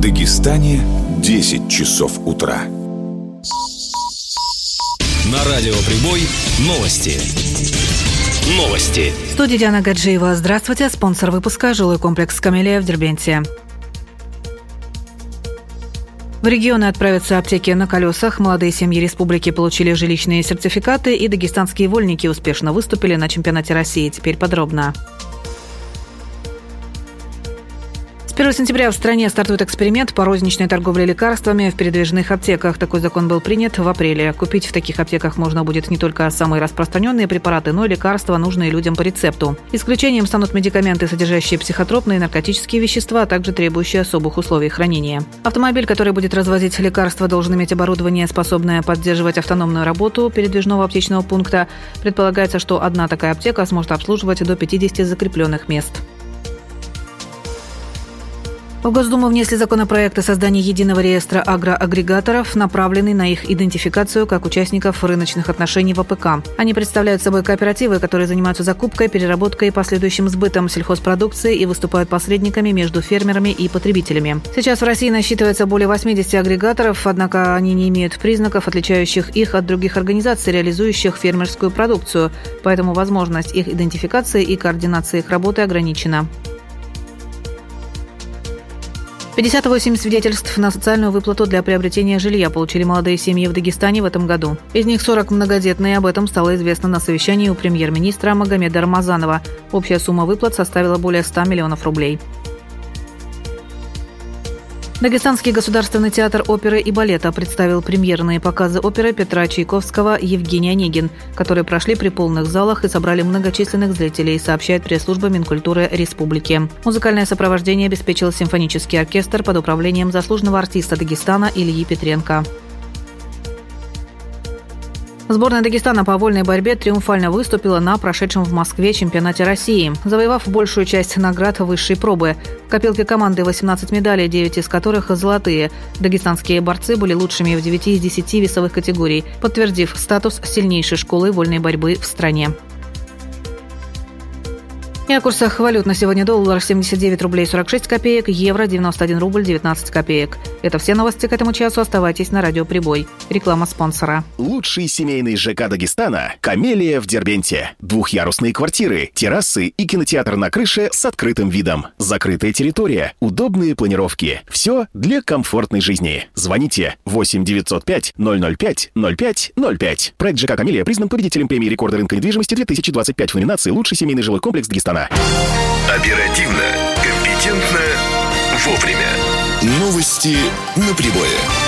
Дагестане 10 часов утра. На радио «Прибой» новости. В студии Диана Гаджиева. Здравствуйте. Спонсор выпуска — жилой комплекс «Камелия» в Дербенте. В регионы отправятся аптеки на колесах. Молодые семьи республики получили жилищные сертификаты, и дагестанские вольники успешно выступили на чемпионате России. Теперь подробно. С 1 сентября в стране стартует эксперимент по розничной торговле лекарствами в передвижных аптеках. Такой закон был принят в апреле. Купить в таких аптеках можно будет не только самые распространенные препараты, но и лекарства, нужные людям по рецепту. Исключением станут медикаменты, содержащие психотропные и наркотические вещества, а также требующие особых условий хранения. Автомобиль, который будет развозить лекарства, должен иметь оборудование, способное поддерживать автономную работу передвижного аптечного пункта. Предполагается, что одна такая аптека сможет обслуживать до 50 закрепленных мест. В Госдуму внесли законопроект о создании единого реестра агроагрегаторов, направленный на их идентификацию как участников рыночных отношений в АПК. Они представляют собой кооперативы, которые занимаются закупкой, переработкой и последующим сбытом сельхозпродукции и выступают посредниками между фермерами и потребителями. Сейчас в России насчитывается более 80 агрегаторов, однако они не имеют признаков, отличающих их от других организаций, реализующих фермерскую продукцию, поэтому возможность их идентификации и координации их работы ограничена. 58 свидетельств на социальную выплату для приобретения жилья получили молодые семьи в Дагестане в этом году. Из них 40 многодетные. Об этом стало известно на совещании у премьер-министра Магомеда Рамазанова. Общая сумма выплат составила более 100 миллионов рублей. Дагестанский государственный театр оперы и балета представил премьерные показы оперы Петра Чайковского «Евгений Онегин», которые прошли при полных залах и собрали многочисленных зрителей, сообщает пресс-служба Минкультуры Республики. Музыкальное сопровождение обеспечил симфонический оркестр под управлением заслуженного артиста Дагестана Ильи Петренко. Сборная Дагестана по вольной борьбе триумфально выступила на прошедшем в Москве чемпионате России, завоевав большую часть наград высшей пробы. В копилке команды 18 медалей, 9 из которых золотые. Дагестанские борцы были лучшими в 9 из 10 весовых категорий, подтвердив статус сильнейшей школы вольной борьбы в стране. И о курсах валют на сегодня: доллар 79 рублей 46 копеек, евро 91 рубль 19 копеек. Это все новости к этому часу. Оставайтесь на радио «Прибой». Реклама спонсора. Лучший семейный ЖК Дагестана – «Камелия» в Дербенте. Двухъярусные квартиры, террасы и кинотеатр на крыше с открытым видом. Закрытая территория, удобные планировки. Все для комфортной жизни. Звоните 8 905 005 05 05. Проект ЖК «Камелия» признан победителем премии рекорда рынка недвижимости 2025 в номинации «Лучший семейный жилой комплекс Дагестана». Оперативно, компетентно, вовремя. Новости на Прибое.